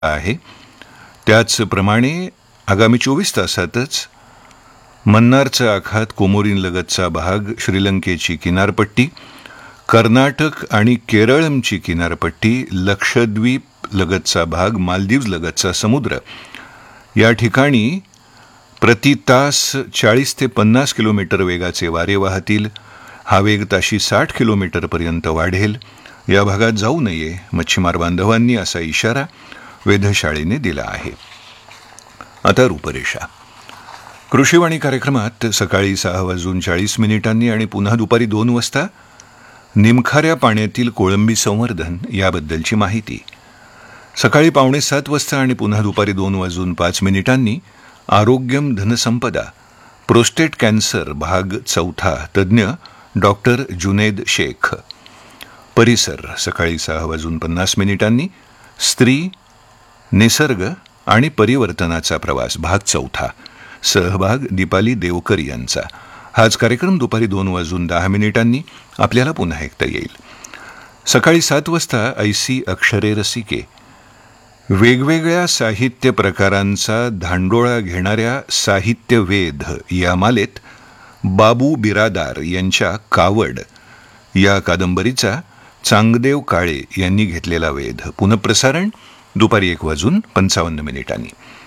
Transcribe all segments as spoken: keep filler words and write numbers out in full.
आहे. त्याचप्रमाणे आगामी चोवीस तासातच मन्नारचा आखात, कोमोरीनलगतचा भाग, श्रीलंकेची किनारपट्टी, कर्नाटक आणि केरळची किनारपट्टी, लक्षद्वीप लगतचा भाग, मालदीव लगतचा समुद्र या ठिकाणी प्रति तास चाळीस ते पन्नास किलोमीटर वेगाचे वारे वाहतील. हा वेग ताशी साठ किलोमीटरपर्यंत वाढेल. या भागात जाऊ नये मच्छीमार बांधवांनी असा इशारा वेधशाळेने दिला आहे. आता रूपरेषा. कृषीवाणी कार्यक्रमात सकाळी सहा वाजून चाळीस मिनिटांनी आणि पुन्हा दुपारी दोन वाजता निमखाऱ्या पाण्यातील कोळंबी संवर्धन याबद्दलची माहिती. सकाळी पावणे सात वाजता आणि पुन्हा दुपारी दोन वाजून पाच मिनिटांनी आरोग्यम धनसंपदा, प्रोस्टेट कॅन्सर भाग चौथा, तज्ज्ञ डॉक्टर जुनेद शेख. परिसर सकाळी सहा वाजून पन्नास मिनिटांनी स्त्री, निसर्ग आणि परिवर्तनाचा प्रवास भाग चौथा, सहभाग दीपाली देवकर यांचा. हाच कार्यक्रम दुपारी दोन वाजून दहा मिनिटांनी आपल्याला पुन्हा ऐकता येईल. सकाळी सात वाजता ऐसी अक्षरे रसिके, वेगवेगळ्या साहित्य प्रकारांचा धांडोळा घेणाऱ्या साहित्यवेध या मालेत बाबू बिरादार यांच्या कावड या कादंबरीचा चांगदेव काळे यांनी घेतलेला वेध. पुनःप्रसारण दुपारी एक वाजून पंचावन्न मिनिटांनी.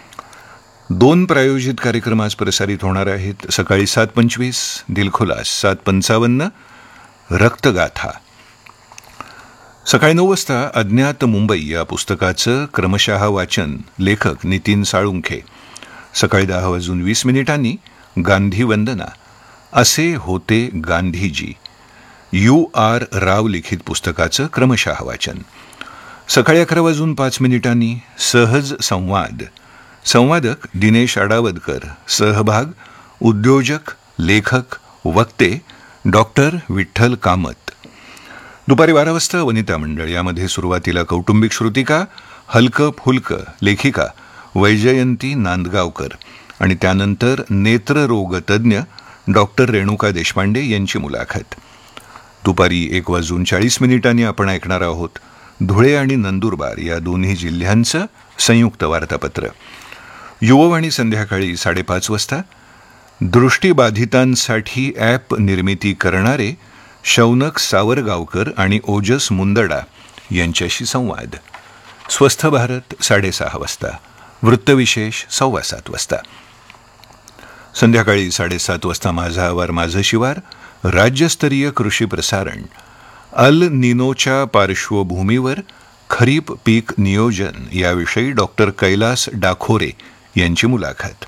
दोन प्रायोजित कार्यक्रम आज प्रसारित होणार आहेत. सकाळी सात पंचवीस दिलखुलास, सात पंचावन्न रक्तगाथा. सकाळी नऊ वाजता अज्ञात मुंबई या पुस्तकाचं क्रमशः वाचन, लेखक नितीन साळुंखे. सकाळी दहा वाजून वीस मिनिटांनी गांधी वंदना, असे होते गांधीजी, यू आर राव लिखित पुस्तकाचं क्रमशः वाचन. सकाळी अकरा वाजून पाच मिनिटांनी सहज संवाद, संवादक दिनेश आडावदकर, सहभाग उद्योजक, लेखक, वक्ते डॉक्टर विठ्ठल कामत. दुपारी बारा वाजता वनिता मंडळ यामध्ये सुरुवातीला कौटुंबिक श्रुतिका, हलकं फुलकं, लेखिका वैजयंती नांदगावकर आणि त्यानंतर नेत्ररोग तज्ज्ञ डॉक्टर रेणुका देशपांडे यांची मुलाखत. दुपारी एक वाजून चाळीस मिनिटांनी आपण ऐकणार आहोत धुळे आणि नंदुरबार या दोन्ही जिल्ह्यांचं संयुक्त वार्तापत्र. युववाणी संध्याकाळी साडेपाच वाजता दृष्टीबाधितांसाठी ॲप निर्मिती करणारे शौनक सावरगावकर आणि ओजस मुंदडा यांच्याशी संवाद. स्वस्थ भारत साडेसहा वाजता, वृत्तविशेष सव्वा सात वाजता. संध्याकाळी साडेसात वाजता माझा आवार माझं शिवार, राज्यस्तरीय कृषी प्रसारण. अल निनोच्या पार्श्वभूमीवर खरीप पीक नियोजन याविषयी डॉक्टर कैलास डाखोरे यांची मुलाखत.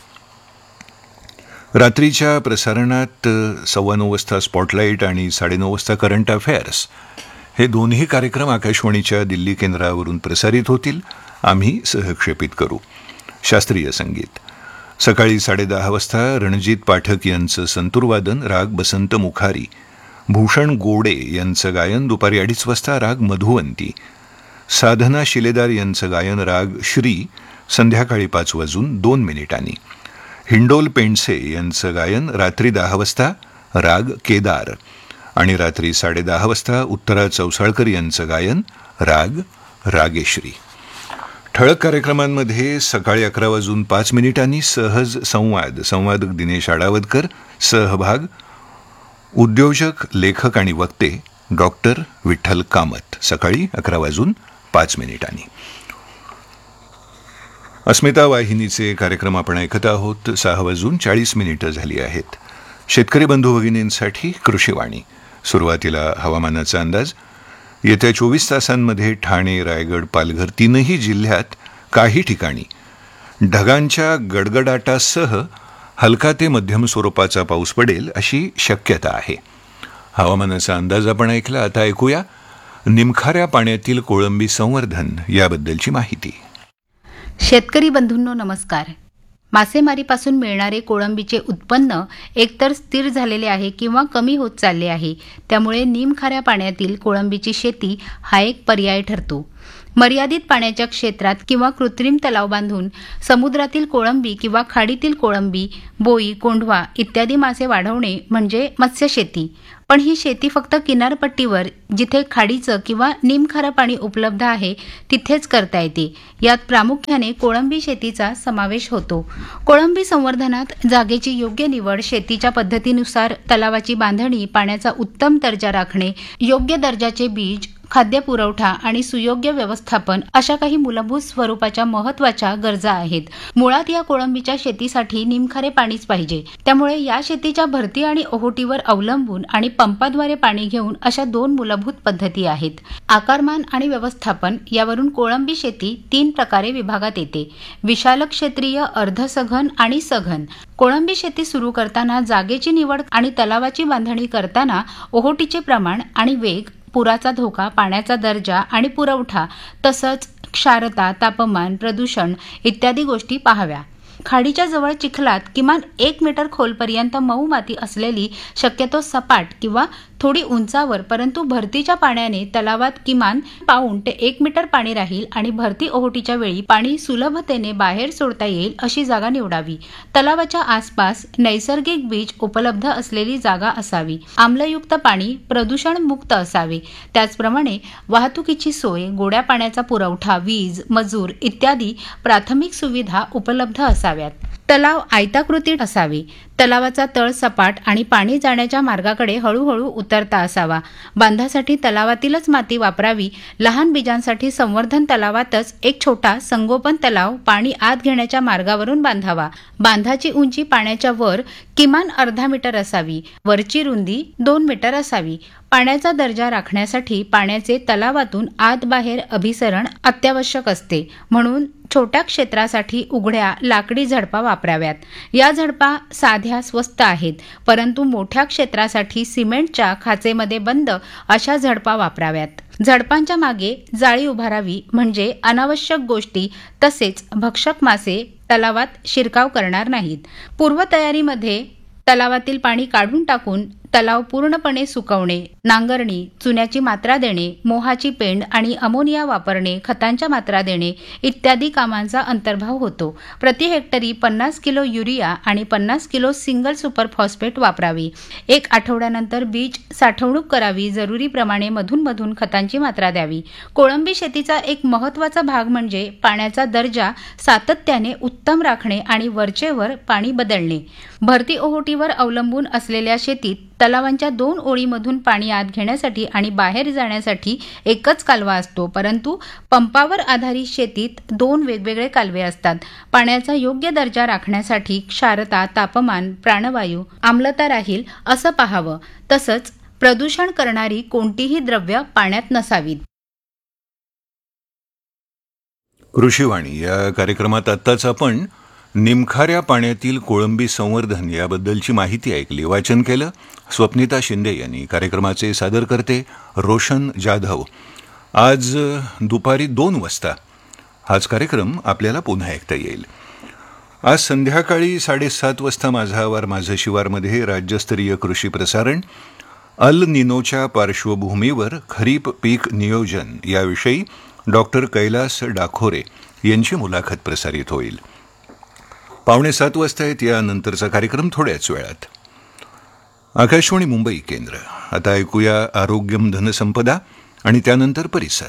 रात्रीच्या प्रसारणात सव्वा नऊ वाजता स्पॉटलाईट आणि साडेनऊ वाजता करंट अफेअर्स हे दोन्ही कार्यक्रम आकाशवाणीच्या दिल्ली केंद्रावरून प्रसारित होतील. आम्ही सहक्षेपित करू. शास्त्रीय संगीत सकाळी साडेदहा वाजता रणजित पाठक यांचं संतूरवादन, राग बसंत मुखारी. भूषण गोडे यांचं गायन. दुपारी अडीच वाजता राग मधुवंती. साधना शिलेदार यांचं गायन राग श्री संध्याकाळी पाच वाजून दोन मिनिटांनी. हिंडोल पेंडसे यांचं गायन रात्री दहा वाजता राग केदार आणि रात्री साडेदहा वाजता उत्तरा चौसाळकर यांचं गायन राग रागेश्री. ठळक कार्यक्रमांमध्ये सकाळी अकरा वाजून पाच मिनिटांनी सहज संवाद, संवादक दिनेश आडावदकर, सहभाग उद्योजक, लेखक आणि वक्ते डॉक्टर विठ्ठल कामत. सकाळी अकरा वाजून पाच मिनिटांनी. अस्मिता वाहिनीचे कार्यक्रम आपण ऐकत आहोत. सहा वाजून चाळीस मिनिटं झाली आहेत. शेतकरी बंधू भगिनींसाठी कृषीवाणी. सुरुवातीला हवामानाचा अंदाज. येत्या चोवीस तासांमध्ये ठाणे, रायगड, पालघर तीनही जिल्ह्यात काही ठिकाणी ढगांच्या गडगडाटासह हलका ते मध्यम स्वरूपाचा पाऊस पडेल अशी शक्यता आहे. हवामानाचा अंदाज आपण ऐकला. आता ऐकूया निमखाऱ्या पाण्यातील कोळंबी संवर्धन याबद्दलची माहिती. शेतकरी बंधूंनो नमस्कार. मासेमारीपासून मिळणारे कोळंबीचे उत्पन्न एकतर स्थिर झालेले आहे किंवा कमी होत चालले आहे. त्यामुळे निमखाऱ्या पाण्यातील कोळंबीची शेती हा एक पर्याय ठरतो. मर्यादित पाण्याच्या क्षेत्रात किंवा कृत्रिम तलाव बांधून समुद्रातील कोळंबी किंवा खाडीतील कोळंबी, बोई, कोंढवा इत्यादी मासे वाढवणे म्हणजे मत्स्यशेती. पण ही शेती फक्त किनारपट्टीवर, जिथे खाडीचं किंवा निमखारं पाणी उपलब्ध आहे तिथेच करता येते. यात प्रामुख्याने कोळंबी शेतीचा समावेश होतो. कोळंबी संवर्धनात जागेची योग्य निवड, शेतीच्या पद्धतीनुसार तलावाची बांधणी, पाण्याचा उत्तम दर्जा राखणे, योग्य दर्जाचे बीज, खाद्यपुरवठा आणि सुयोग्य व्यवस्थापन अशा काही मूलभूत स्वरूपाच्या महत्वाच्या गरजा आहेत. मुळात या कोळंबीच्या शेतीसाठी निमखारे पाणीच पाहिजे. त्यामुळे या शेतीच्या भरती आणि ओहोटीवर अवलंबून आणि पंपाद्वारे पाणी घेऊन अशा दोन मूलभूत पद्धती आहेत. आकारमान आणि व्यवस्थापन यावरून कोळंबी शेती तीन प्रकारे विभागात येते: विशाल क्षेत्रीय, अर्धसघन आणि सघन. कोळंबी शेती सुरू करताना जागेची निवड आणि तलावाची बांधणी करताना ओहोटीचे प्रमाण आणि वेग, पुराचा धोका, पाण्याचा दर्जा आणि पुरवठा तसंच क्षारता, तापमान, प्रदूषण इत्यादी गोष्टी पाहाव्या. खाडीच्या जवळ चिखलात किमान एक मीटर खोलपर्यंत मऊ माती असलेली, शक्यतो सपाट किंवा थोडी उंचावर परंतु भरतीच्या पाण्याने तलावात किमान पाऊण ते एक मीटर पाणी राहील आणि भरती ओहोटीच्या वेळी पाणी सुलभतेने बाहेर सोडता येईल अशी जागा निवडावी. तलावाच्या आसपास नैसर्गिक बीज उपलब्ध असलेली जागा असावी. आम्लयुक्त पाणी प्रदूषण मुक्त असावे. त्याचप्रमाणे वाहतुकीची सोय, गोड्या पाण्याचा पुरवठा, वीज, मजूर इत्यादी प्राथमिक सुविधा उपलब्ध असाव्यात. तलाव आयताकृती असावे. तलावाचा तळ सपाट आणि पाणी जाण्याच्या मार्गाकडे हळूहळू उतरता असावा. बांधासाठी तलावातीलच माती वापरावी. लहान बीजांसाठी संवर्धन तलावातच एक छोटा संगोपन तलाव पाणी आत घेण्याच्या मार्गावरून बांधावा. बांधाची उंची पाण्याच्या वर किमान अर्धा मीटर असावी. वरची रुंदी दोन मीटर असावी. पाण्याचा दर्जा राखण्यासाठी पाण्याचे तलावातून आत बाहेर अभिसरण अत्यावश्यक असते. म्हणून छोट्या क्षेत्रासाठी उघड्या लाकडी झडपा वापराव्यात. या झडपा साध्या स्वस्त आहेत, परंतु मोठ्या क्षेत्रासाठी सिमेंटच्या खाचेमध्ये बंद अशा झडपा वापराव्यात. झडपांच्या मागे जाळी उभारावी, म्हणजे अनावश्यक गोष्टी तसेच भक्षक मासे तलावात शिरकाव करणार नाहीत. पूर्वतयारीमध्ये तलावातील पाणी काढून टाकून तलाव पूर्णपणे सुकवणे, नांगरणी, चुन्याची मात्रा देणे, मोहाची पेंड आणि अमोनिया वापरणे, खतांच्या मात्रा देणे इत्यादी कामांचा अंतर्भाव होतो. प्रति हेक्टरी पन्नास किलो युरिया आणि पन्नास किलो सिंगल सुपर फॉस्फेट वापरावी. एक आठवड्यानंतर बीज साठवणूक करावी. जरुरीप्रमाणे मधून मधून खतांची मात्रा द्यावी. कोळंबी शेतीचा एक महत्त्वाचा भाग म्हणजे पाण्याचा दर्जा सातत्याने उत्तम राखणे आणि वरचेवर पाणी बदलणे. भरती ओहोटीवर अवलंबून असलेल्या शेतीत तलावांच्या दोन ओळीमधून पाणी आत घेण्यासाठी आणि बाहेर जाण्यासाठी एकच कालवा असतो, परंतु पंपावर आधारित शेतीत दोन वेगवेगळे कालवे असतात. पाण्याचा योग्य दर्जा राखण्यासाठी क्षारता, तापमान, प्राणवायू, आम्लता राहील असं पाहावं. तसंच प्रदूषण करणारी कोणतीही द्रव्य पाण्यात नसावीत. कृषीवाणी या कार्यक्रमात आत्ताच आपण निमखाऱ्या पाण्यातील कोळंबी संवर्धन याबद्दलची माहिती ऐकली. वाचन केलं स्वप्निता शिंदे यांनी. कार्यक्रमाचे सादरकर्ते रोशन जाधव. आज दुपारी दोन वाजता हाच कार्यक्रम आपल्याला पुन्हा ऐकता येईल. आज संध्याकाळी साडेसात वाजता माझा आवार माझं शिवारमध्ये राज्यस्तरीय कृषी प्रसारण अल निनोच्या पार्श्वभूमीवर खरीप पीक नियोजन याविषयी डॉक्टर कैलास डाखोरे यांची मुलाखत प्रसारित होईल. पावणे सात वाजता आहेत यानंतरचा कार्यक्रम थोड्याच वेळात. आकाशवाणी मुंबई केंद्र. आता ऐकूया आरोग्यम धनसंपदा आणि त्यानंतर परिसर.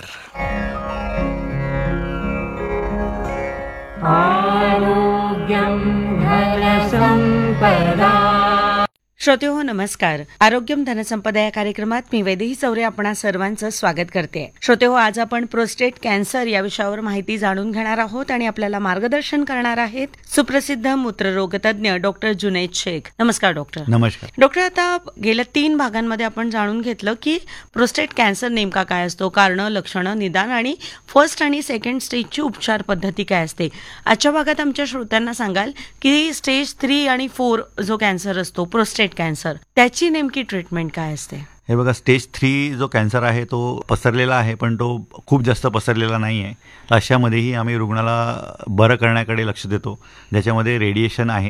आरोग्यम धनसंपदा. श्रोते हो नमस्कार. आरोग्यम धनसंपदा या कार्यक्रमात मी वैदेही चौरे आपणा सर्वांचं स्वागत करते. श्रोते हो, आज आपण प्रोस्टेट कॅन्सर या विषयावर माहिती जाणून घेणार आहोत आणि आपल्याला मार्गदर्शन करणार आहेत सुप्रसिद्ध मूत्ररोग तज्ज्ञ डॉक्टर जुनैद शेख. नमस्कार डॉक्टर. नमस्कार डॉक्टर. आता गेल्या तीन भागांमध्ये आपण जाणून घेतलं की प्रोस्टेट कॅन्सर नेमका काय असतो, कारणं, लक्षणं, निदान आणि फर्स्ट आणि सेकंड स्टेजची उपचार पद्धती काय असते. आजच्या भागात आमच्या श्रोत्यांना सांगाल की स्टेज थ्री आणि फोर जो कॅन्सर असतो प्रोस्टेट कॅन्सर, त्याची नेमकी ट्रीटमेंट काय असते. हे बघा, स्टेज थ्री जो कॅन्सर आहे तो पसरलेला आहे, पण तो खूप जास्त पसरलेला नाही आहे. अशामध्येही आम्ही रुग्णाला बरं करण्याकडे लक्ष देतो, ज्याच्यामध्ये रेडिएशन आहे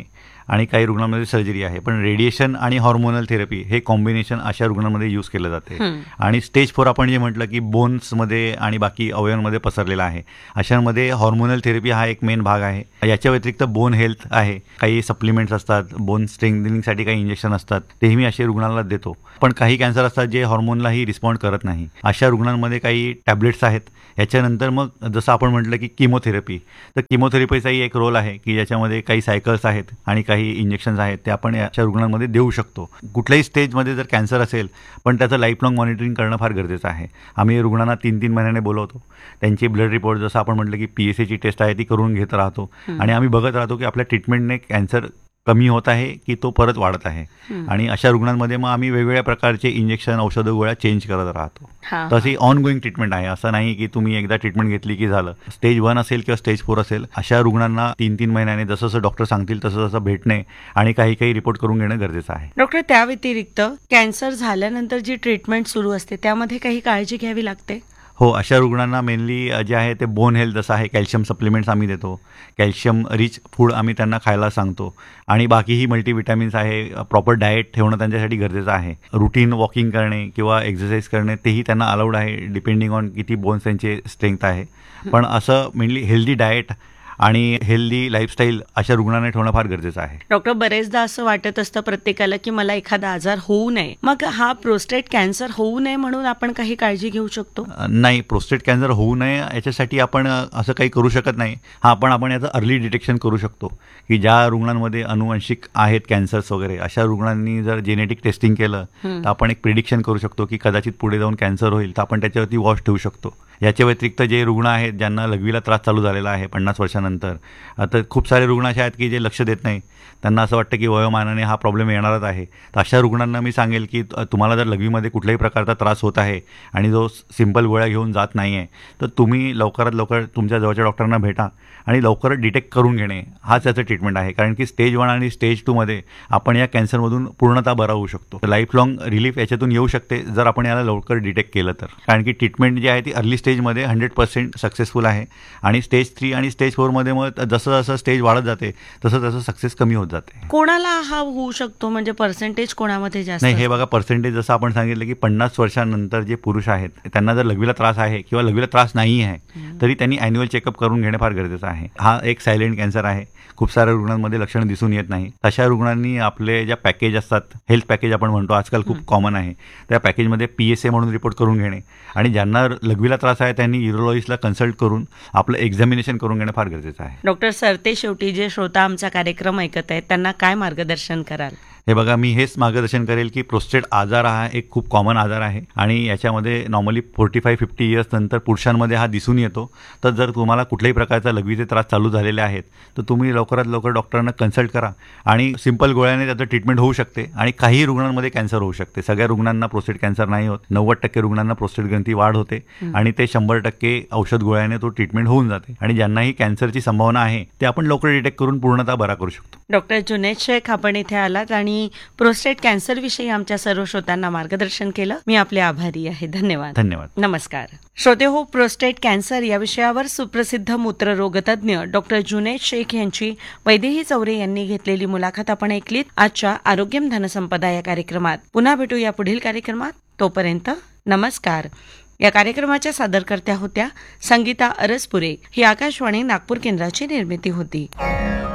आणि काही रुग्णांमध्ये सर्जरी आहे. पण रेडिएशन आणि हॉर्मोनल थेरपी हे कॉम्बिनेशन अशा रुग्णांमध्ये यूज केलं जाते. आणि स्टेज फोर आपण जे म्हटलं की बोन्समध्ये आणि बाकी अवयवांमध्ये पसरलेला आहे, अशांमध्ये हॉर्मोनल थेरपी हा एक मेन भाग आहे. याच्या व्यतिरिक्त बोन हेल्थ आहे, काही सप्लिमेंट्स असतात, बोन स्ट्रेंथनिंगसाठी काही इंजेक्शन असतात, तेही मी अशा रुग्णांना देतो. पण काही कॅन्सर असतात जे हॉर्मोनलाही रिस्पॉन्ड करत नाही, अशा रुग्णांमध्ये काही टॅबलेट्स आहेत. याच्यानंतर मग जसं आपण म्हटलं की किमोथेरपी, तर किमोथेरपीचाही एक रोल आहे की ज्याच्यामध्ये काही सायकल्स आहेत आणि काही इंजेक्शन्स आहेत ते आपण अशा रुग्णांमध्ये देऊ शकतो. कुठल्याही स्टेजमध्ये जर कॅन्सर असेल पण त्याचं लाईफलॉंग मॉनिटरिंग करणं फार गरजेचं आहे. आम्ही रुग्णांना तीन तीन महिन्याने बोलवतो, त्यांची ब्लड रिपोर्ट जसं आपण म्हटलं की पी एस एची टेस्ट आहे ती करून घेत राहतो आणि आम्ही बघत राहतो की आपल्या ट्रीटमेंटने कॅन्सर कमी होत आहे की तो परत वाढत आहे. आणि अशा रुग्णांमध्ये मग आम्ही वेगवेगळ्या प्रकारचे इंजेक्शन औषधं गोळ्या चेंज करत राहतो. तशी ऑन गोईंग ट्रीटमेंट आहे, असं नाही की तुम्ही एकदा ट्रीटमेंट घेतली की झालं. स्टेज वन असेल किंवा स्टेज फोर असेल अशा रुग्णांना तीन तीन महिन्याने जसं जसं डॉक्टर सांगतील तसं तसं भेटणे आणि काही काही रिपोर्ट करून घेणं गरजेचं आहे. डॉक्टर, त्या व्यतिरिक्त कॅन्सर झाल्यानंतर जी ट्रीटमेंट सुरू असते त्यामध्ये काही काळजी घ्यावी लागते? हो, अशा रुग्णांना मेनली जे आहे ते बोन हेल्थ जसं आहे, कॅल्शियम सप्लिमेंट्स आम्ही देतो, कॅल्शियम रिच फूड आम्ही त्यांना खायला सांगतो आणि बाकीही मल्टीविटॅमिन्स आहे, प्रॉपर डाएट ठेवणं त्यांच्यासाठी गरजेचं आहे. रुटीन वॉकिंग करणे किंवा एक्सरसाइज करणे तेही त्यांना अलाउड आहे डिपेंडिंग ऑन किती बोन्स त्यांचे स्ट्रेंथ आहे. पण असं मेनली हेल्दी डाएट आणि हेल्दी लाईफस्टाईल अशा रुग्णांना ठेवणं फार गरजेचं आहे. डॉक्टर, बरेचदा असं वाटत असतं प्रत्येकाला की मला एखादा आजार होऊ नये, मग हा प्रोस्टेट कॅन्सर होऊ नये म्हणून आपण काही काळजी घेऊ शकतो? नाही, प्रोस्टेट कॅन्सर होऊ नये याच्यासाठी आपण असं काही करू शकत नाही. हा पण आपण याचं अर्ली डिटेक्शन करू शकतो की ज्या रुग्णांमध्ये अनुवंशिक आहेत कॅन्सर्स वगैरे, अशा रुग्णांनी जर जेनेटिक टेस्टिंग केलं तर आपण एक प्रिडिक्शन करू शकतो की कदाचित पुढे जाऊन कॅन्सर होईल, तर आपण त्याच्यावरती वॉच ठेवू शकतो. याच्या व्यतिरिक्त जे रुग्ण आहेत ज्यांना लघवीला त्रास चालू झालेला आहे पन्नास वर्षानंतर, आता खूप सारे रुग्ण असे आहेत की जे लक्ष देत नाही, त्यांना असं वाटतं की वयोमानाने हा प्रॉब्लेम येणारच आहे. तर अशा रुग्णांना मी सांगेल की तुम्हाला जर लघवीमध्ये कुठल्याही प्रकारचा त्रास होत आहे आणि जो सिंपल गोळ्या घेऊन जात नाही आहे, तर तुम्ही लवकरात लवकर तुमच्या जवळच्या डॉक्टरांना भेटा आणि लवकरच डिटेक्ट करून घेणे हाच त्याचं ट्रीटमेंट आहे. कारण की स्टेज वन आणि स्टेज टूमध्ये आपण या कॅन्सरमधून पूर्णतः बरा होऊ शकतो. लाईफ लाँग रिलीफ याच्यातून येऊ शकते जर आपण याला लवकर डिटेक्ट केलं तर. कारण की ट्रीटमेंट जी आहे ती अर्ली स्टेजमध्ये हंड्रेड पर्सेंट सक्सेसफुल आहे आणि स्टेज थ्री आणि स्टेज फोरमध्ये मग जसं जसं स्टेज वाढत जाते तसं तसं सक्सेस कमी होत जाते. कोणाला हा होऊ शकतो, म्हणजे पर्सेंटेज कोणामध्ये जास्त? नाही, हे बघा पर्सेंटेज जसं आपण सांगितलं की पन्नास वर्षानंतर जे पुरुष आहेत त्यांना जर लघवीला त्रास आहे किंवा लघवीला त्रास नाही आहे तरी त्यांनी ॲन्युअल चेकअप करून घेणे फार गरजेचं आहे. हा एक सायलेंट कॅन्सर आहे, खूप साऱ्या रुग्णांमध्ये लक्षणं दिसून येत नाही. अशा रुग्णांनी आपले ज्या पॅकेज असतात, हेल्थ पॅकेज आपण म्हणतो आजकाल खूप कॉमन आहे, त्या पॅकेजमध्ये पी एस ए म्हणून रिपोर्ट करून घेणे आणि ज्यांना लघवीला त्रास आहे त्यांनी युरोलॉजिस्टला कन्सल्ट करून आपलं एक्झामिनेशन करून घेणं फार गरजेचं आहे. डॉक्टर सरते, शेवटी जे श्रोता आमचा कार्यक्रम ऐकत आहेत त्यांना काय मार्गदर्शन कराल? हे बघा, मी हेच मार्गदर्शन करेल की प्रोस्टेट आजार हा एक खूप कॉमन आजार आहे आणि याच्यामध्ये normally forty five fifty years नंतर पुरुषांमध्ये हा दिसून येतो. तर जर तुम्हाला कुठल्याही प्रकारचा लघवीचे त्रास चालू झालेले आहेत तर तुम्ही लवकरात लवकर डॉक्टरांना कन्सल्ट करा आणि सिंपल गोळ्याने त्याचं ट्रीटमेंट होऊ शकते आणि काही रुग्णांमध्ये कॅन्सर होऊ शकते. सगळ्या रुग्णांना प्रोस्टेट कॅन्सर नाही होत. नव्वद टक्के रुग्णांना प्रोस्टेट ग्रंथी वाढ होते आणि ते शंभर टक्के औषध गोळ्याने तो ट्रीटमेंट होऊन जाते आणि ज्यांनाही कॅन्सरची संभावना आहे ते आपण लवकर डिटेक्ट करून पूर्णतः बरा करू शकतो. डॉक्टर जुनैद शेख, आपण इथे आलात आणि प्रोस्टेट कॅन्सर विषयी आमच्या सर्व श्रोत्यांना मार्गदर्शन केलं. मी आपले आभारी आहे. धन्यवाद. धन्यवाद. नमस्कार. श्रोते हो, प्रोस्टेट कॅन्सर या विषयावर सुप्रसिद्ध मूत्ररोगतज्ञ डॉक्टर जुनैद शेख यांची वैदेही चौरे यांनी घेतलेली मुलाखत आपण ऐकलीत आजच्या आरोग्यम धनसंपदा या कार्यक्रमात. पुन्हा भेटू या पुढील कार्यक्रमात. तोपर्यंत नमस्कार. या कार्यक्रमाच्या सादरकर्त्या होत्या संगीता अरसपुरे. ही आकाशवाणी नागपूर केंद्राची निर्मिती होती.